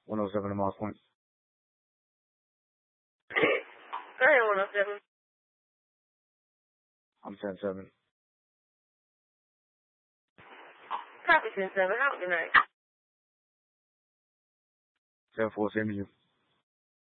107 to Moss Point. Go ahead, 107. I'm 10-7. Copy 10-7. Have a good night. 10-4, same to you.